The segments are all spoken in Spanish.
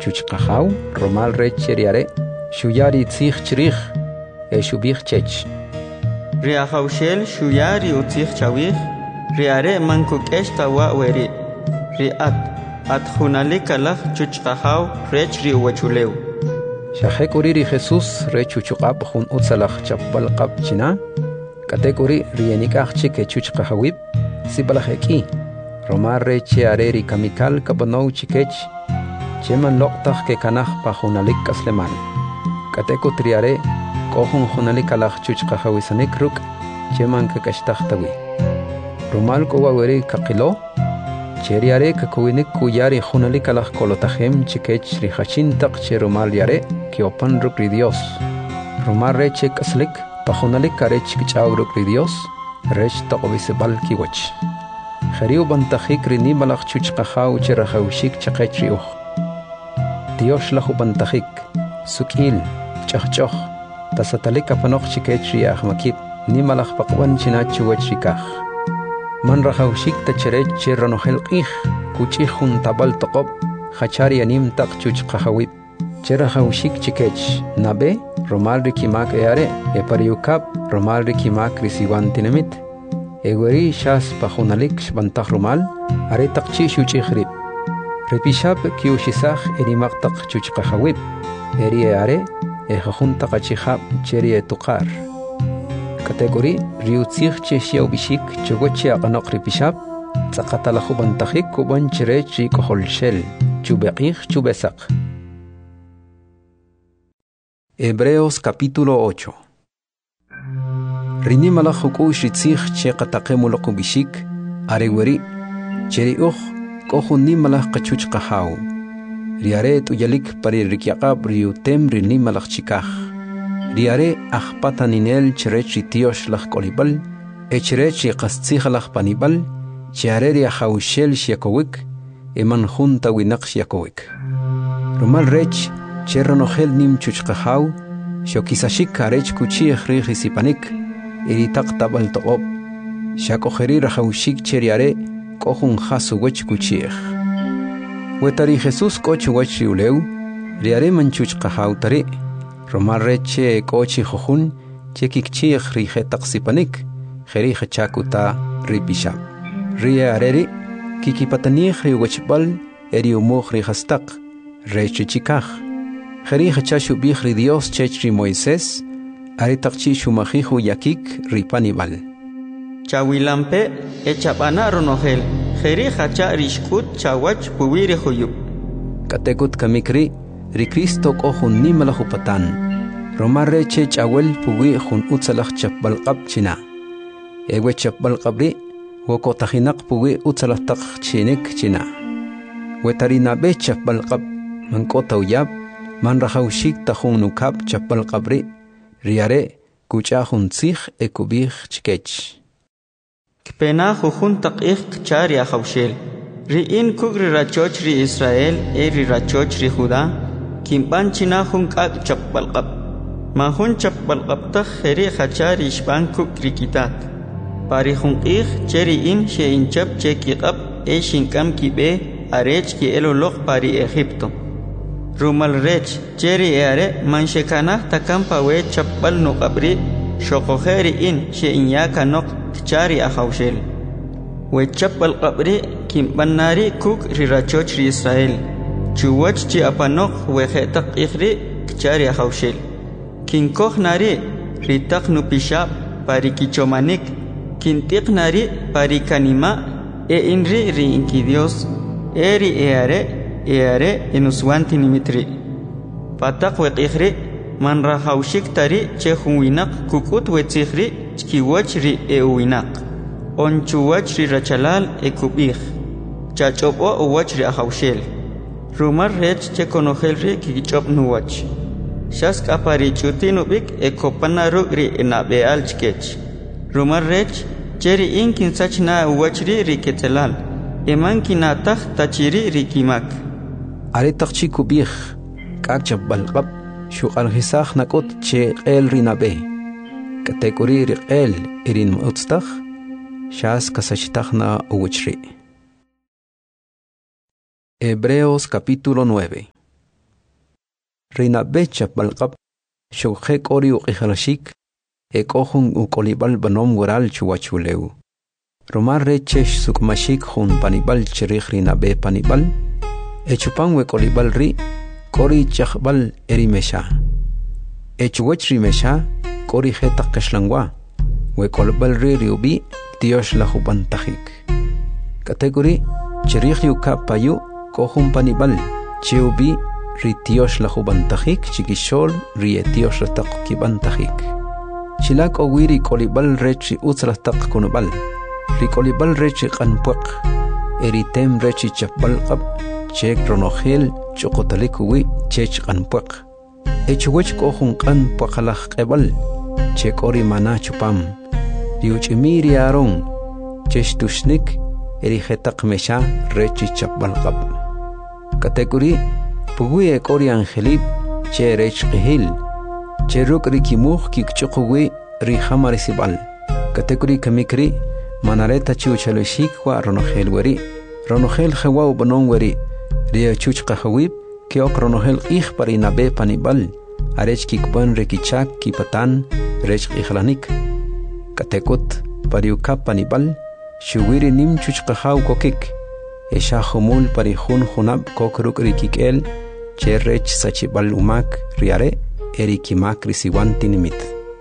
chuchqajaw romal rech cheriare shuyari tzich chrich shubich chech riahawshel shuyari utzich chawich riare mankukesh tawa weri riat atjunali kalaj chuchqajaw rech riwachuleu Shahekuri Jesús rechuchuqap jun utsalaj chapbalqap china katekuri rienikaj chike chuchqajawib sibalajeki romar reche areri kamikal kabonou chikech cheman loqtaj ke kanaj pa junalik kasleman kateko triare kohun junalik alaj chuchqajawisanik ruk cheman kakashtajtawi romal kowaweri kakilo cheriare kakuinik kuyari junalik alaj kolotajem chikech rihachintaq cheromal yare kiopan rukri Dios romar reche kaslik pa junalik karech kichaw rukri Dios rech taqobisebal kiwach Jeriu bantajik rini malach chuchqajaw cherajawshik chaqechriuj Dios lahu bantajik sukil chahchoh tasatalik apanoq chikechriaj makib ni malach paqwan chinachu wachrikaj man rajawshik tacherech cheranohel qij kuchij jun tabal toqob hachari anim taq chuchqajawib cherajawshik chikech nabe romal rikimak eare epariukap romal rikimak risiwantinemit Egweri shas pajunalik shbantaj romal are taqchi shuchijrib repishab kiushisaj erimaktak chuchqajawib eri are ejajun taqachijab cheri etuqar kategori riutzij cheshiaw bishik chogochi aqanoq repishab tzaqatalaju bantajik kuban chirech rikoholshel chubeqij chubesaq Hebreos capítulo 8 Rini malaj hukush ritzij che qataqemuloq bishik areweri cheriuj kohun ni malaj qachuchqajaw riare tuyalik pari rikyaqab riutem rini malaj chikaj riare ajpataninel cherech ritiyosh laj kolibal cherech qastzij laj panibal chiare riajawshel shiakowik eman junta winaq shiakowik romal rech cherronojel nim chuchqajaw shokisashik karech kuchij risipanik Iritak tabal toqob shakojeri rajawshik cheriare kohun hasu wech kuchij wetari Jesús koch wech riuleu riare manchuchqajaw tari romal reche kochi jojun chekikchij rijetaq sipanik jeri jachakuta ripishab riareri kikipatanij riwechbal eriumuj rijastaq rechichikaj jeri jachashubij ri Dios chech ri Moisés Aritaqchi shumajiju yakik ripanibal. Chawilampe echapana ronojel. Jeri hacha rishkut chawach puwiri huyub. Katekut kamikri Cristo kohun nimalajupatan. Romarreche chawel puwi jun utsalaj chapbalqab china. Ewe chapbalqabri wokotajinak puwi utsalajtaq chinik china. Wetarinabe chapbalqab mankota uyab man rajawshik tajun nukab chapbalqabri riare kuchahun tzij ekubij chikech. Kpena jujun taqij chari ajawshel. Riin kugri rachoch ri Israel eri rachoch ri Judá. Kimpan china jun kak chapbalqab. Mahun chapbalqabtaj jeri hachari ishban kukri kitat. Pari jun qij cheri in she inchap chekiqab e shinkam kibe arech ki eloloq pari Egipto. Rumal rech cheri eare manshekana takampa we chapbal no qabri shokojeri in she inyaka nok chari ajawshel we chapbal qabri kimbanari kuk rirachoch ri Israel chuwach chi apanok we khetaq ikhri chari ajawshel kinkoj nari ritaq nu pishab pari kichomanik kintiq nari pari kanima e inri ri inki Dios eri eare enuswanti nimitri patak we ikhri man rahawshik tari che hunwinak kukut we tsikhri chkiwach ri ewinaq onchuwach ri rachalal ekubij chachobo wach ri ajawshel rumar rech che konojel ri kichop nuwach shask apari chutinubik ekopanaru ri enabeal chkech rumar rech cheri inkin sachna wach ri ketzelal eman kinataj tachiri ri kimak Aritaqchi kubij kak chapbalqab shuqalhisaj nakut che qel rinabe katekuri riqel irin mutstaj shas kasachtajna uwchri Hebreos capítulo 9 rinabe chapbalqab shokhe kori uqikhalashik ekohun ukolibal banom gural chuwachuleu romar rechesh sukmashik hun panibal chirikh rinabe panibal echupan wekolibal ri kori chakbal erimesha echuwach rimesha kori hetak kashlangwa wekolibal ri riubi Dios la jubantajik category chirikh yuka payu kohun panibal cheubi ritios la jubantajik chikishol rietios la taqkibantajik chilak owiri kolibal rechi utzlataq kunubal rikolibal rechi qanpuq eritem rechi chapbalqab chek ronogel choqotalikuwi chech qanpuq echuwech kohun qanpuqalaq qebal chek ori mana chupam riuchimiri aron cheshtushnik erijetaq mesha rechi chapbalqab category Pugui ekori angelib che rech qihil che ruk rikimuh kikchuqwi ri hamarisibal category kamikri manareta chuchalishik wa ronogel weri ronogel khawa banon weri ri chuch qahwib ke ok ronogel ih parinabe panibal arech kikban rekichak kipatan rech qighlanik categot pariuka panibal shuwiri nim chuch qahaw kokik esha khumul parihun khunab kokruk rikikel cherrech sachibal umak riare erikimak risiwantinimit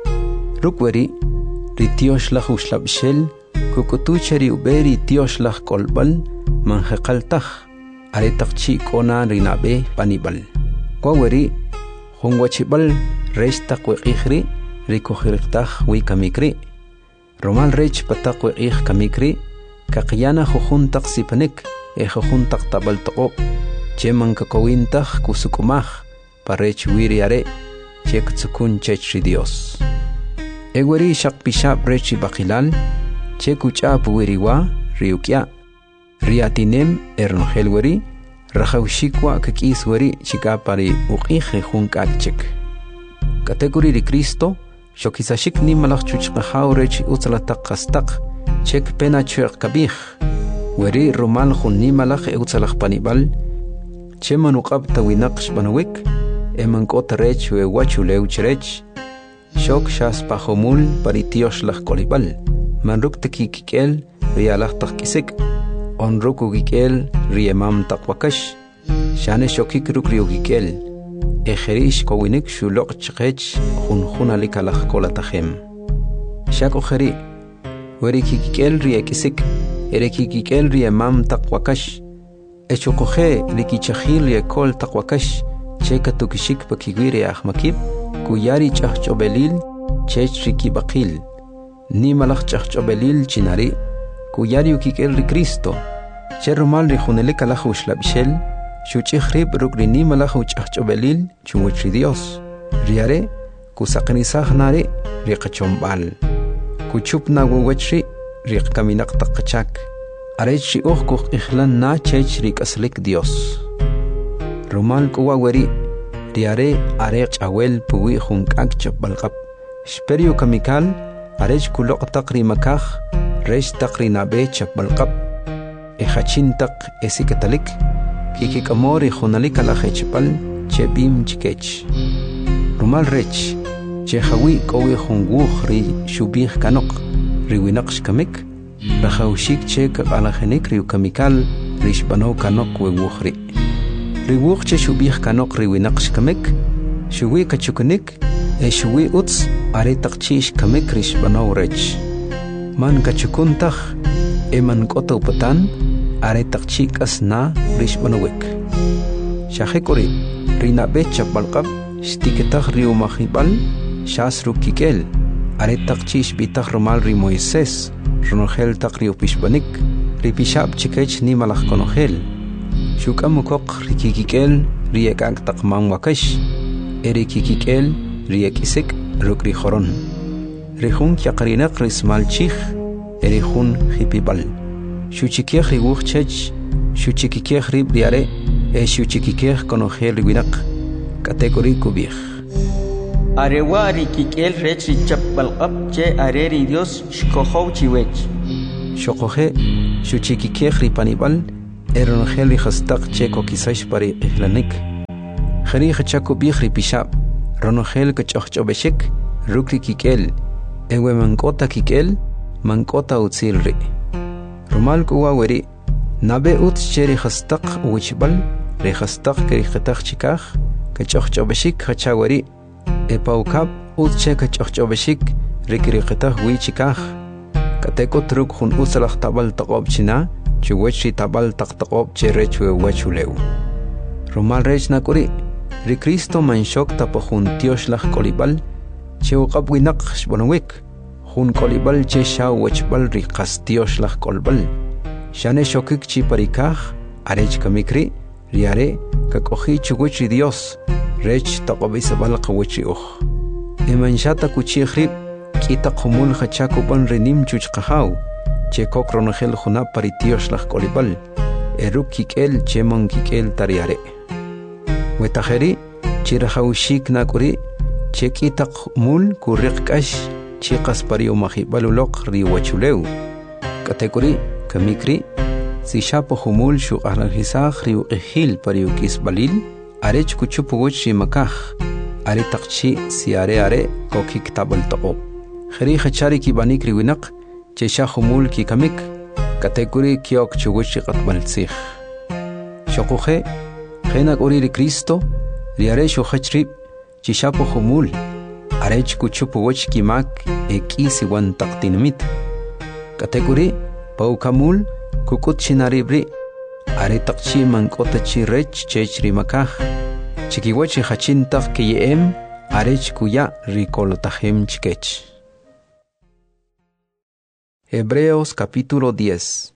rukweri ritios la hushlabshel kukutucheri uberi tios la kolbal manhaqaltaj aretaqchi kona rinabe panibal kwaweri hungwachibal restaq weqihri rikohirqtaj wikamikri romal rech pataq weqih kamikri kaqyana jujuntaq sipanik jujuntaq tabaltoqo cheman kakowintaj kusukumaj parech wiriare chek tsukun chechri Dios eweri shaqpishab rechi baqilal chekuchap wiriwa riukya riatinem erngelweri rajawshikwa kakisweri chikapari uqije junkakchek category de Cristo shokisashik nimalaj chuchqahaw rechi utsalataq qastaq chek pena chuq kabij weri romal khunni malaj utsalaj panibal chemanu qabta winaqsh banawik eman kota rech we wachuleu cherech shok shas pahomul paritios laj kolibal manruk tekikikel rialaj taqkisik onruku gikel riemam taqwakash shane shokik ruk riugikel ejerish kowinik shuloq chqech khunali kalaj kolatajem shako kheri weri kikikel riekisik erekikikel riemam taqwakash echokoje rikichajil yekol taqwakash cheka tukishik pakigwiri ahmakib kuyari chahchobelil chech rikibaqil ni malaj chahchobelil chinari kuyari ukikel ri Cristo cherumal ri junele kalaj ushlabshel shuchikhrib rukri ni malaj chahchobelil chumuchri Dios riare kusaqnisaj nari riqachombal kuchupna wachri riqkaminaq taqchak arech uqq ihlan na chech rikaslik Dios romal kuwa weri riare arech awel puwi junkak chapbalqab sperio kamikal arech kuloq taqri makaj resh taqri nabe chapbalqab ejachintaq esikatalik kikikamori junalik alajechpal chebim chikech romal rech chehawi kowi junguj ri shubij kanok riwinaqsh kamik rajawshik chek alajenik riukamikal rishbano kanok wewujri riwuj che shubij kanok riwinaqsh kamik shuwi kachukunik shuwi uts aretaqchish kamik rishbano rech man kachukuntaj eman koto patan aretaqchik asna rishbanowek shahekori rinabe chapbalqab shtiketaj riumajibal shasru kikel aretaqchish bitaj romal ri Moisés ronogel taqri upishbanik ripishab chikech ni malaj konogel shukamukoq rikikikel riekak taqman wakash erikikikel riekisik rukri joron rihun yaqrinaq rismalchij erihun hipibal shuchikej riwuj chech shuchikikej ribriare shuchikikej konogel riwinaq category kubij arewa rikikel rech chapbalqab che areri Dios shkohow chiwech shokoje shuchikikej ripanibal eronogel rijastaq che kokisash pari ihlanik خري خچاكو بيخري بيشاب رونخيل كچخچوبشك ركري كيكل ايوه منقوتا كيكل منقوتا وتسيل ري رمال كوا وري نابي اوت شيري خستق وچبل ري خستق كري ختخ چكاخ كچخچوبشك خچا وري اپاوكاب اوت چه كچخچوبشك ركري ختخ وي چكاخ كتيكو تروك خون اوسلخ تابل تقوب چنا چوچي تابل تقتقوب چرچو وچولو رمال ريچ ناكوري ري كريستو منشوك تاپو خون تيوشلخ كوليبال چه وقب وينق شبنويك خون كوليبال چه شاو وچبل ري قستيوشلخ كولبل شانه شوكيك چي پريكاخ اريچ كميكري رياري كاكوخي چوچي ديوس ريچ تقوبي سبالق وچي اوخ امنشاتا كوچي خريب كيتا قمول خچاكو بن رنيم چوچ قهاو چه كوك رونخيل خنا پري تيوشلخ كوليبال اروك كيكل چه من كيكل ترياري وتخري چه رخوشيك ناكوري چه كيتا قمول كوريق كاش چه قسپريو مخيبالو لوق ري وچولو كاتيكوري كميكري si shapo humul shu arranjisag riu ehil pariu kis balil arech kuchupu gochi makah are taqchi si are kokik tabal toqo khari khachari ki banik riwinak che sha humul ki kamik kategori kiok chugochi qatbal tsikh shoqohe khena ori ri Cristo ri are shu khachri che shapo humul arech kuchupu gochi ki mak ekisi wan taqtinmit kategori pau kamul kukut chinaribri are taqchi mankota chi rech chechri makah chikiwachi hachintaq kiyem arech kuya rikolotahem chikech. Hebreos capítulo 10.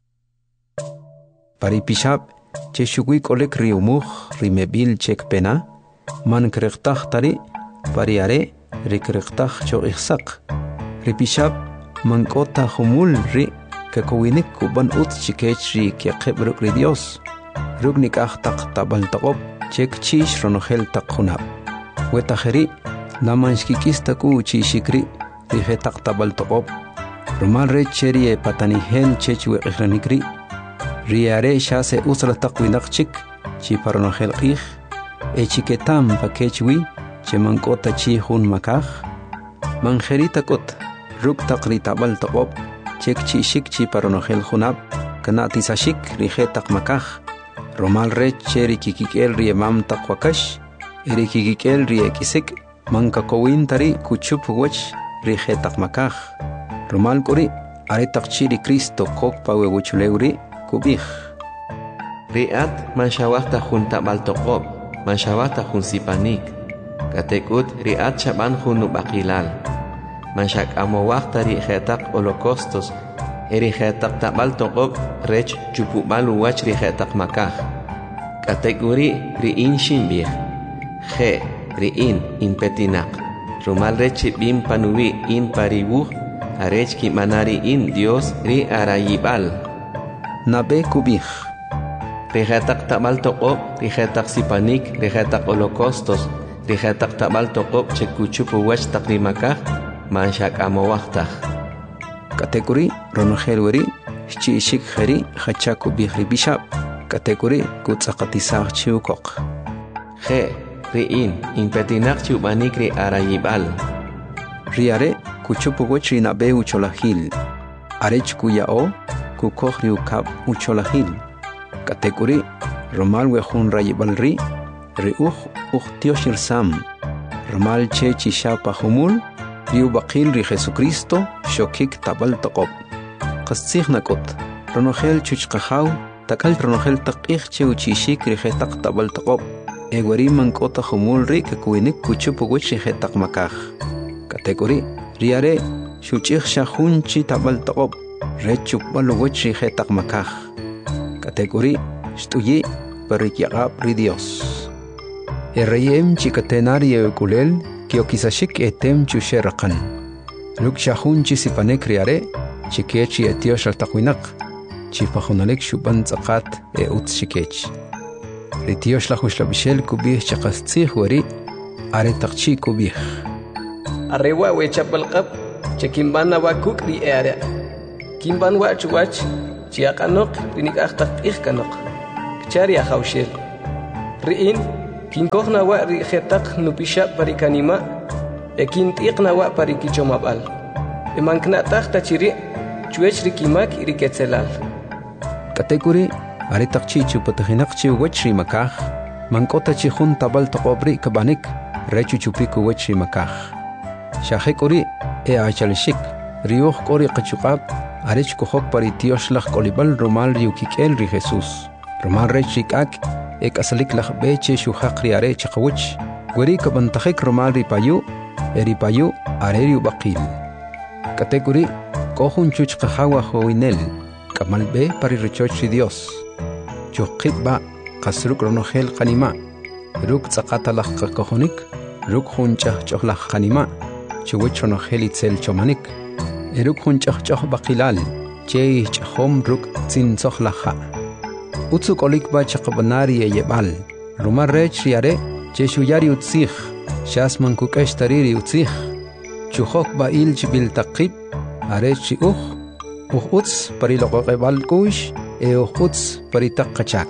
Paripishab cheshugui kolek riumuj rimebil chekpena man kreqtaq tari pariare rikreqtaq cho'ixsaq ripishab mankota humul ri ككوينك كوبان اوت چيكيچري كي قبرك ريديوس رغنيك اختق تابل تقوب چيك چيش رونخيل تقخناب وتخري نامانشكي كيستكو چي شكري ريخي تق تابل تقوب رمال ري چيري پتاني هل چيچ وقخرنكري رياري شاسي اوسر تقوينق چيك چي پرونخيل قيخ اي چيكتام پاكيچوي چي منكوتا چي خون مكاخ منخري تقوت رغ تقري تابل تقوب چك چي شك چي پرونخيل خناب كناتي ساشك ريخي تقمكاخ رومال ريچ چيري كيكيكيل ري مام تقوكش اري كيكيكيل ري كيسك منكا كوين تري كوچوب وچ ريخي تقمكاخ رومال كوري اري تقچيري كريستو كوك باوي وچوليوري كوبيخ ريات منشاوختا خون تقبال تقوب منشاوختا خون سيبانيك كاتيكوت ريات شبان خون نباقيلال manshak amo waqta ri khetaq holocaustos eri khetaq tabal toqob rech chupu balu wach ri khetaq makah kategori ri in shimbih khe ri in petinaq rumal rech bim panuwi in paribuh arech ki manari in dios ri arayibal nabe kubih ri khetaq tabal toqob ri khetaq sipanik ri khetaq holocaustos ri khetaq tabal toqob chekuchupu wach taqri makah manshak amo waqtaq kategori ronogel weri chi shik khari khachaku bihri bishab kategori kutsaqatisaq chiukok khe riin impetinaq chubanik ri arayibal riare kuchupu gochri nabe ucholahil arech kuyao kukokhri ukab ucholahil kategori romal wehun rayibal ri uhtioshir sam romal che chishapa humul riu baqil ri Jesucristo shokik tabal taqob qassikh nakot ronogel chuchqahaw takal ronogel taqikh che uchishik ri khetaq tabal taqob egwari mankota humul ri kakuinik kuchupu gochi khetaq makah kategori riare shuchikh shahunchi tabal taqob rechuk balu gochi khetaq makah kategori shtuyi parikyaqab ri Dios erreyem chikatenari kulel kiokisashik etem chusheraqan luk shahunchi sipanek riare chikechi etiosh altaqwinak chipahunalek shuban tsaqat utshikech retiosh lahush labishel kubih chaqastsih wari are taqchi kubih arrewa we chapalqab chekimbana wakuk ri area kimban wa chuwach chiaqanok rinik ahtaq ihkanok kchari khawshel riin Kinkojna wa ri jetaq nupisha parikanima, kintiqna wa parikichomabal. Manknataq tachiri, chuech rikimak iriketzelal. Katekuri, aritaqchi chupatahinaqchi wechri makaj, mankota chihun tabal toqobri kabanik, rechu chupiku wechri makaj. Shahekuri, achalishik, riuj kori qachuqab, arich kohok paritioshlah kolibal romal riukikel ri Jesús. Romal rechikak, asalik lah beche shuhaq riare chaqawich, weri kabantajik romal ripayu, eripayu, areriu baqil. Katekuri, kohun chuch qahawa hoinel, kamalbe parirechochi Dios. Chuqitba, kasruk ronogel kanima, ruk tzaqatalah qakohonik, ruk hunchah chohlah kanima, chuwich ronogel itzel chomanik, eruk hunchah choh baqilal, che chahom ruk zinzohlaha. Utsuk olikba chaqabanari yebal, rumar rech riare, che shuyari utzich, shasman kukesh tariri utzich, chuhok ba il chibil taqib, arechi utz pariloqebal kush, utz paritaqachak.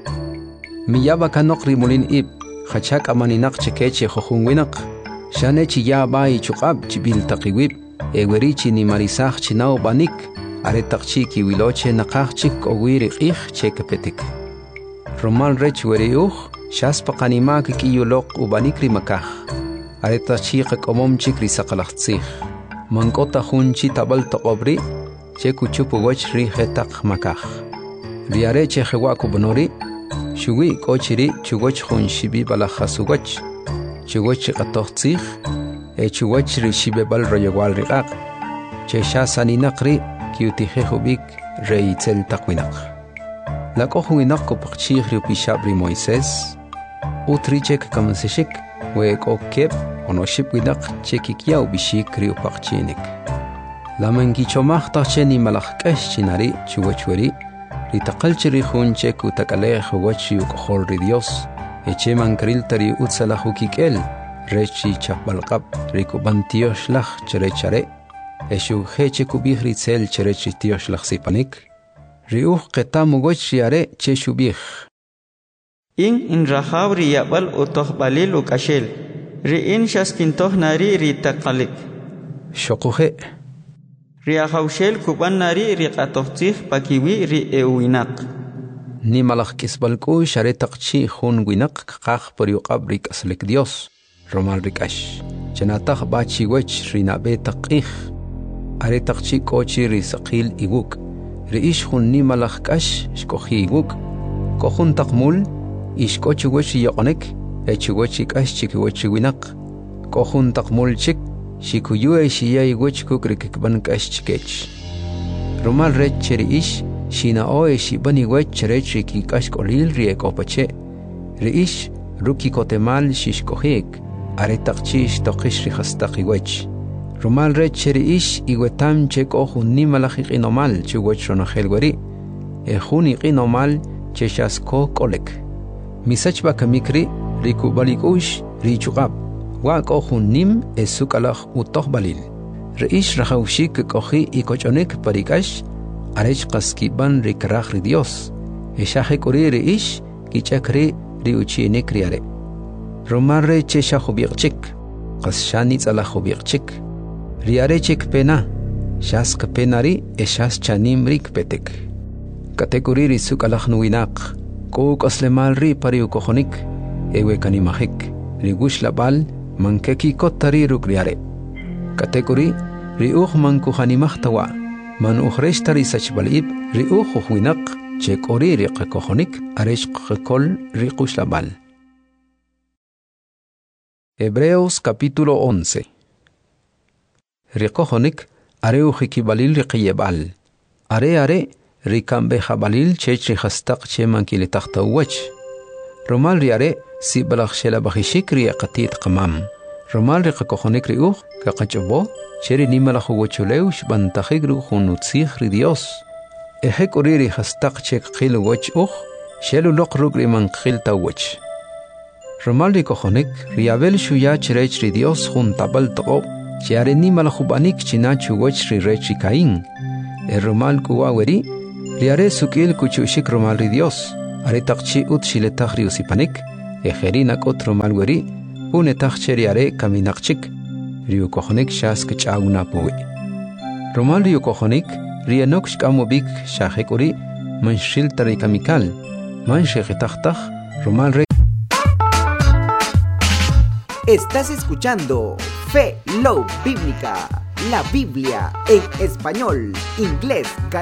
Miyaba kanokri mulin ib, khachak amaninak chekeche khokhunwinak, shane chiyaba i chuqab chibil taqiwib, werichi ni marisach chinao banik, aretaqchi kiwiloche naqaqchik owiri qih chekapetik. Romal rech weriuj, shaspa qanimak kiyuloq ubanikri makaj. Aretaqchi qakomomchik risaqalaqtzij. Mankota hunchi tabal toqobri, chekuchupu wachri hetaq makaj. Riare chehewaku bonori, shuwi kochiri chugoch hunshibi balajasugach, chugoch qatoqtzij, chugoch rishibebal royewal riqaq, cheshasaninaqri, kiutijehubik reitzel taqwinak. La kohuinak kopaqchih riupishabri Moisés, utrichek kamansishik, wek okep, onoship winak chekikia ubishik riupaqchinik. La mangichomach tacheni malakkesh chinari chuwachweri, ritaqalchiri hunchek utakalej wachi ukohorri Dios, eche mankriltari utzalahukikel, rechi chapbalqab rikubantiosh lach cherechare, eshu heche kubih ritzel cherechitiosh lachsipanik, riuh qetamu gochiare cheshubih. In rahabri yabal utoh balil ukashel, in shaskintoh nari ritaqalik. Shokuhe. Riahaushel kuban nari riqatohtih pakiwi euinak. Ni malak kisbalku sharetaqchi hun winak qaq pariuqab rikaslik Dios, romal rikash. Chanataq bachi wech rinabe taqih. Aretaqchi kochi risaqil iguk. Riish hun ni malak kash shkohi iguk. Kohun taqmul, ishkochi wechi yoqonek, echi wechi kash chiki wechi winak. Kohun taqmul chik, shikuyue shiyay wech kukrikikban kash chikech. Romal rech cheriish, shina oe shibani wech cherechi ki kash kolil riek opache. Riish, ruki kotemal shishkohik, aretaqchi shtoqish rihastaqi wech. Romal rech cheriish iwetam chek ohun ni malakik inomal chu wech ronogel weri. Ehun iqinomal cheshasko kolek. Misach bakamikri rikubalikush richuqab. Wak ohun nim esukalach utoh balil. Reish rahaushik kohi ikochonek parikash, arech qaskiban rikrach ri Dios. Eshahek uri reish kichakri riuchienek riare. Romarre cheshahubiqchik, qasshani tzalahubiqchik. Riare chik pena, shask penari eshas chanim rik petek. Katekuri risukalach nuinak, kuk aslemal ri pariukohonik, ewe kanimahik, rigush labal, mankeki kottari rukriare. Katekuri riuh mankuhanimahtawa, man uhreshtari sachbalib, riuh uhwinak, chek ori riqakohonik, aresh qakol riqush labal. Hebreos capítulo 11. Riqohonik, areu hikibalil riqiyebal. Are, rikambe habalil chech rihastaq cheman kilitaqta uwach. Romal riare, si balak shela bahishik riaqatit qamam. Romal riqakohonik riuh, kaqachabo, cheri nimalakhu wachuleu shbantaxik ruhunutzih ri Dios. Ehek uri rihastaq chek qil wach shelu loqruk riman qilta wach. Romal riqohonik, riabel shuya cherech ri Dios juntabal toqo, chiare nimalakhubanik chinachu wach ri rechi Caín. Romal kuwaweri, riare sukil kuchushik romal ri Dios. Aretaqchi ut shiletaq riusipanik, ejerina otro malweri pune tacheriare kaminakchik riukohonik shask chaguna puwi romal riukohonik rienok shkamobik shahekuri manshil tarikamikal manshegitachtach romal re. Estás escuchando Fe Love Bíblica, la Biblia en español, inglés,